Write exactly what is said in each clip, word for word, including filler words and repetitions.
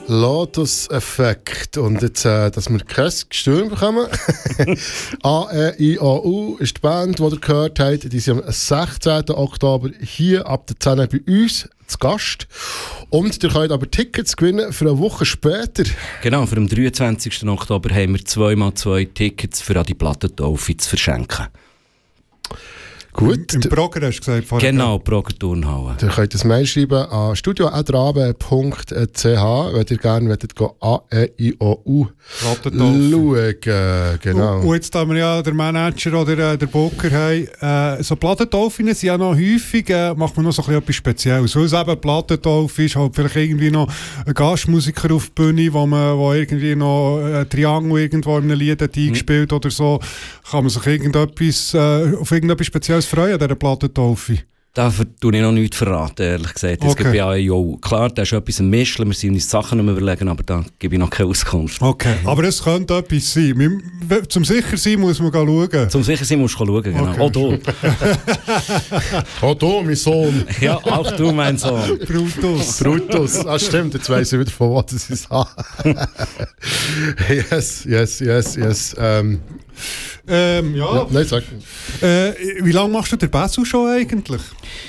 Lotus-Effekt. Und jetzt, äh, dass wir kein Gestürm bekommen. A E I O U ist die Band, die ihr gehört habt. Die sind am sechzehnten Oktober hier ab der zehn bei uns zu Gast. Und ihr könnt aber Tickets gewinnen für eine Woche später. Genau, für den dreiundzwanzigsten Oktober haben wir zwei mal zwei Tickets für die Plattentaufe zu verschenken. Gut. Im Broger hast du gesagt vorher. Genau, Broger Turnhalle. Ihr könnt das Mail schreiben an studio at rabe punkt c h, wenn ihr gerne wollt, A E I O U schauen. Genau. Und, und jetzt haben wir ja den Manager oder äh, der Booker haben. Äh, so Plattentaufen sind ja noch häufig, äh, macht man noch so ein bisschen etwas Spezielles. Weil es eben Plattentaufe ist, halt vielleicht irgendwie noch ein Gastmusiker auf der Bühne, wo man wo irgendwie noch ein Triangel irgendwo in einem Lied hat eingespielt mhm. oder so. Kann man sich irgendetwas, äh, auf irgendetwas Spezielles freuen an dieser Plattentaufe? Da tue ich noch nichts verraten, ehrlich gesagt. Es okay. gibt ja auch, klar, da ist etwas am Mischen, wir sind uns Sachen nicht überlegen, aber da gebe ich noch keine Auskunft. Okay, aber es könnte etwas sein. Wir, zum Sichersein muss man schauen. Zum Sichersein musst du schauen, genau. Okay. Auch du. Auch du, mein Sohn. Ja, auch du, mein Sohn. Brutus. Brutus. Ah, stimmt, jetzt weiss ich wieder, von was das ist. Yes, yes, yes, yes. Ähm... Ähm, ja. ja nein, sag. Äh, wie lange machst du den Bass schon eigentlich?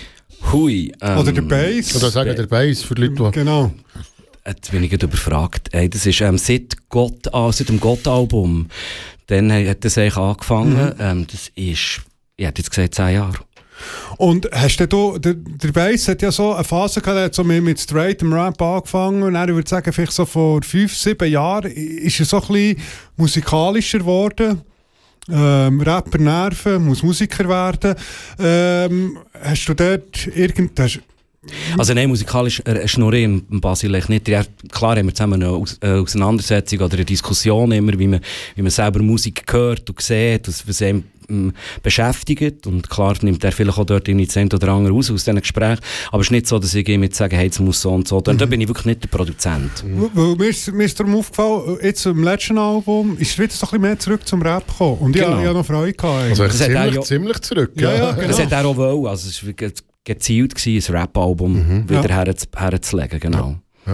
Hui. Ähm, Oder der Bass? Oder sagen der Bass für die Leute, die... Genau. Jetzt bin ich gerade überfragt. Hey, das ist ähm, seit, Gott, ah, seit dem Gott-Album. Dann hat das eigentlich angefangen. Mhm. Ähm, das ist, ich hätte jetzt gesagt, zehn Jahre. Und hast du, der, der Bass hat ja so eine Phase gehabt, der hat so mit straightem Rap angefangen und dann, ich würde sagen, vielleicht so vor fünf, sieben Jahren ist er so ein bisschen musikalischer geworden. Ähm, Rapper nerven, muss Musiker werden. Ähm, hast du dort irgendetwas... Also nein, musikalisch äh, Schnurri im Basilech nicht. Ja, klar haben wir zusammen eine Aus- äh, Auseinandersetzung oder eine Diskussion immer, wie man, wie man selber Musik hört und sieht, was einem ähm, beschäftigt. Und klar nimmt er vielleicht auch dort die Zent oder andere raus aus diesen Gesprächen. Aber es ist nicht so, dass ich ihm jetzt sage, hey, jetzt muss so und so. Mhm. Da bin ich wirklich nicht der Produzent. Mhm. Weil mir ist, mir ist darum aufgefallen, jetzt im letzten Album ist es wieder so ein bisschen mehr zurück zum Rap gekommen. Und ich, genau. ich, ich habe noch Freude gehabt. Also das ziemlich, ja, ziemlich zurück. Ja, ja, genau. Das hat er auch wollen. Also es war gezielt gewesen, ein Rap-Album mhm. wieder ja. herzulegen, genau. Ja.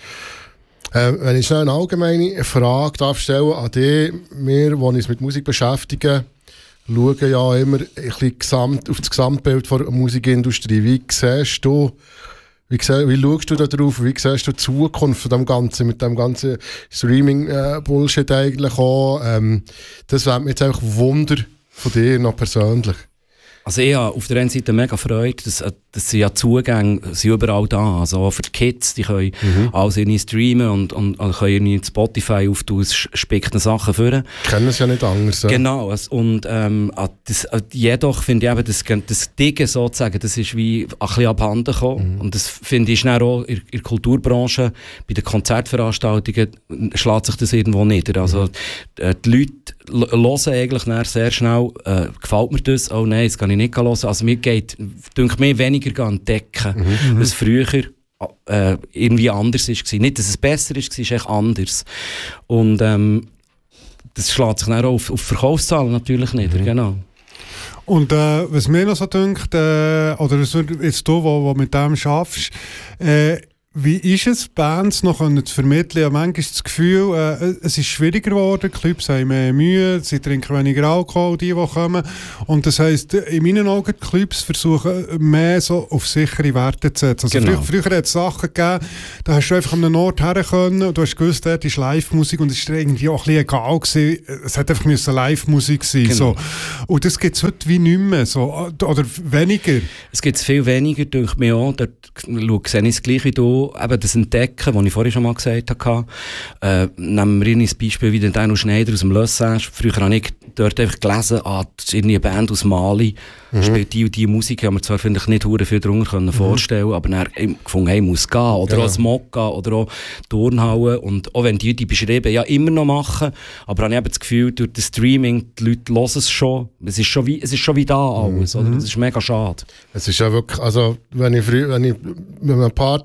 Ja. Äh, wenn ich schnell eine allgemeine Frage darf stellen an dich, wir, die uns mit Musik beschäftigen, schauen ja immer ein bisschen gesamt, auf das Gesamtbild der Musikindustrie. Wie siehst du, wie, siehst, wie schaust du da drauf, wie siehst du die Zukunft von dem Ganzen, mit dem ganzen Streaming-Bullshit äh, eigentlich auch? Ähm, das wäre mir jetzt einfach Wunder von dir noch persönlich. Also ich habe auf der einen Seite mega Freude, dass, dass sie ja Zugänge sind überall da. Also auch für die Kids, die können mhm. alles irgendwie streamen und, und, und können irgendwie Spotify auftun, spicken Sachen führen. Kennen es ja nicht anders. Ja. Genau. Und ähm, das, jedoch finde ich eben, das, das Diggen sozusagen, das ist wie ein bisschen abhanden gekommen. Mhm. Und das finde ich dann auch in, in der Kulturbranche, bei den Konzertveranstaltungen schlägt sich das irgendwo nieder. Also mhm. die Leute hören eigentlich sehr schnell, äh, gefällt mir das? Oh nein, das kann ich nicht hören. Also mir geht, denke mir, weniger entdecken, mhm. was früher äh, irgendwie anders war. Nicht, dass es besser war, es ist echt anders. Und ähm, das schlägt sich dann auch auf, auf Verkaufszahlen natürlich nieder, mhm. genau. Und äh, was mir noch so dünkt, äh, oder jetzt du, wo, wo mit dem schaffst, äh, wie ist es, Bands noch zu vermitteln? Ich habe manchmal das Gefühl, äh, es ist schwieriger geworden, Clubs haben mehr Mühe, sie trinken weniger Alkohol, die, die kommen. Und das heisst, in meinen Augen, die Clubs versuchen mehr so auf sichere Werte zu setzen. Also genau. früher, früher hat es Sachen gegeben, da hast du einfach an einem Ort her können und du hast gewusst, dort ist Live-Musik und es war irgendwie auch ein bisschen egal gewesen. Es hat einfach müssen Live-Musik sein. Genau. So. Und das gibt es heute wie nicht mehr, so. Oder weniger. Es gibt es viel weniger, denke ich mir auch. Dort sehe ich es gleich wie du. Eben das Entdecken, was ich vorhin schon mal gesagt habe. Äh, nehmen wir ein Beispiel wie den Dino Schneider aus dem Le Sage. Früher habe ich dort einfach gelesen, ah, das ist eine Band aus Mali, mhm. spielt die und die Musik. Ich habe mir zwar vielleicht nicht sehr viel darunter mhm. vorstellen, aber dann habe gefunden, hey, muss gehen. Oder ja. auch Smokka oder auch Turnhalle. Und auch wenn die die beschrieben ja immer noch machen, aber habe ich eben das Gefühl, durch das Streaming, die Leute hören es schon. Es ist schon wie, es ist schon wie da alles. Mhm. Oder? Das ist mega schade. Es ist ja wirklich, also wenn ich früh, wenn ich wenn man Party ist und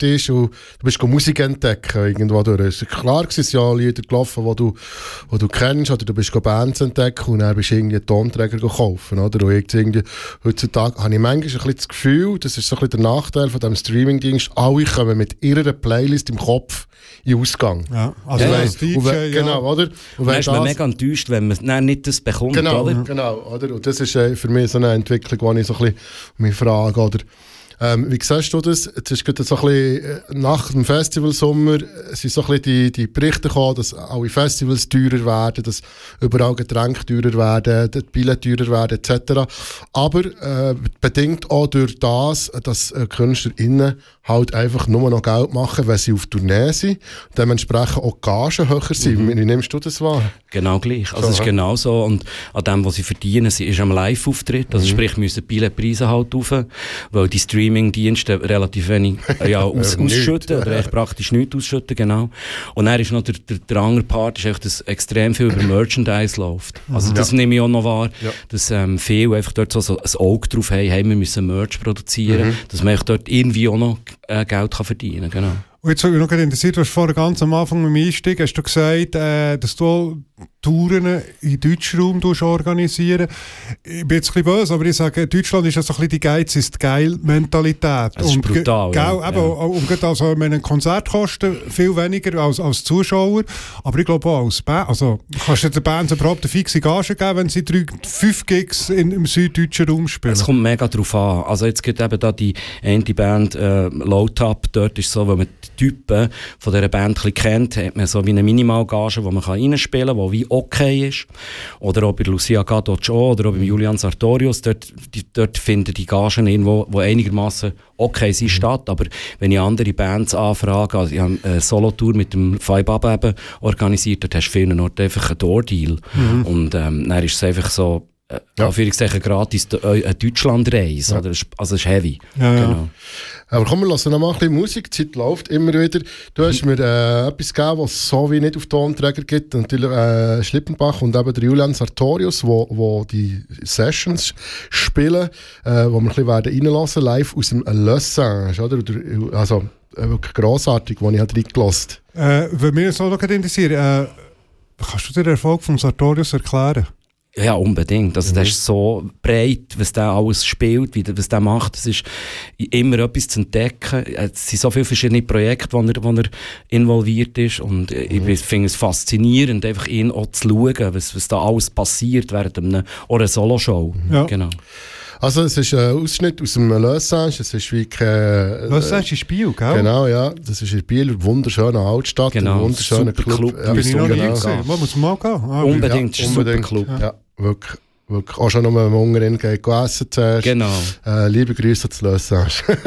du bist Musik entdecken irgendwo durch. Es ist klar gewesen, es sind ja Lieder gelaufen, die du, die du kennst, oder du bist Bands entdecken und dann bist du irgendwie einen Tonträger kaufen, oder? Und jetzt irgendwie, heutzutage habe ich manchmal ein bisschen das Gefühl, das ist so ein bisschen der Nachteil von diesem Streaming-Dienst, alle kommen mit ihrer Playlist im Kopf in den Ausgang. Ja, also ja, als D J, wenn, ja. Genau, oder? Und dann ist man mega enttäuscht, wenn man nein, nicht das bekommt, genau, oder? Genau, oder? Und das ist äh, für mich so eine Entwicklung, die ich so ein bisschen mich frage, oder? Ähm, wie siehst du das? Jetzt ist gerade so ein bisschen, nach dem Festivalsommer sind so ein bisschen die, die Berichte gekommen, dass alle Festivals teurer werden, dass überall Getränke teurer werden, die Billette teurer werden et cetera. Aber äh, bedingt auch durch das, dass äh, KünstlerInnen halt einfach nur noch Geld machen, wenn sie auf Tournee sind. Dementsprechend auch die Gagen höher sind. Mhm. Wie nimmst du das wahr? Genau gleich. Also so, es ist genau so. Und an dem, was sie verdienen, sie ist am Live-Auftritt. Also mhm. sprich, müssen die Billetpreise halt rauf, weil die Streaming-Dienste relativ wenig ja, aus, ausschütten, oder echt praktisch nichts ausschütten, genau. Und dann ist noch der, der, der andere Part, ist echt, dass extrem viel über Merchandise läuft. Also das ja. nehme ich auch noch wahr, ja. dass ähm, viele einfach dort so, so ein Auge drauf haben, hey, wir müssen Merch produzieren, mhm. dass man dort irgendwie auch noch äh, Geld kann verdienen kann, genau. Und jetzt habe ich noch interessiert, du hast vorher ganz am Anfang mit dem Einstieg, hast du gesagt, äh, dass du Touren im Deutschraum organisieren. Ich bin jetzt ein bisschen böse, aber ich sage, Deutschland ist ja so ein bisschen die Geiz ist geil Mentalität. Das ist und brutal. Ge- ja. Eben, ja. Und also, ein Konzert kostet viel weniger als, als Zuschauer, aber ich glaube auch als Band. Also, kannst du den Bands überhaupt eine fixe Gage geben, wenn sie drei, fünf Gigs in, im süddeutschen Raum spielen? Es kommt mega drauf an. Also jetzt gibt eben da die eine Band äh, Low Top, dort ist es so, wenn man die Typen von dieser Band ein bisschen kennt, hat man so wie eine Minimalgage, die man reinspielen kann, die wie okay ist. Oder auch bei Lucia Gadoc oder auch bei Julian Sartorius, dort, die, dort finden die Gagen irgendwo, die einigermaßen okay sind, mhm. statt. Aber wenn ich andere Bands anfrage, also ich habe eine Solo-Tour mit dem Five Up eben organisiert, dort hast du vielen Orten einfach einen Door-Deal. Mhm. Und ähm, dann ist es einfach so, äh, ja. Anführungszeichen gratis eine Deutschlandreise. Ja. Oder? Also es ist heavy. Ja, genau. ja. Aber komm, wir lassen noch mal ein bisschen Musik. Die Zeit läuft immer wieder. Du hast mir äh, etwas gegeben, was es so wie nicht auf Tonträger gibt. Natürlich äh, Schlippenbach und eben der Julian Sartorius, wo, wo die Sessions spielen, äh, wo wir ein bisschen werden reinlassen, live aus dem Le Singe, oder? Also äh, wirklich grossartig, wo ich halt reingelassen habe. Äh, würde mich jetzt auch noch interessieren, äh, kannst du dir den Erfolg von Sartorius erklären? Ja, unbedingt. Also, mhm. das ist so breit, was der alles spielt, wie, was der macht. Es ist immer etwas zu entdecken. Es sind so viele verschiedene Projekte, wo er, wo er involviert ist. Und mhm. ich finde es faszinierend, einfach ihn auch zu schauen, was, was da alles passiert während einer, einer Solo-Show. Ja. Genau. Also es ist ein Ausschnitt aus dem Le Singe, es ist wie kein... Le Singe ist Biel, gell? Genau, ja. Das ist in Biel, eine wunderschöne Altstadt, genau. ein wunderschöner Club. Club. Ja, bin ich noch nie genau. gesehen. Man muss mal gehen. Ah, unbedingt, ja, ist ein unbedingt. super Club. Ja, ja wirklich, wirklich. Auch schon noch mal Hungern geht essen zuerst. Genau. Äh, liebe Grüße zu Le Singe.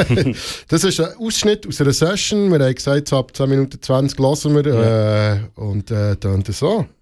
Das ist ein Ausschnitt aus einer Session. Wir haben gesagt, so ab zehn Minuten zwanzig hören wir. Ja. Äh, und äh, dann so.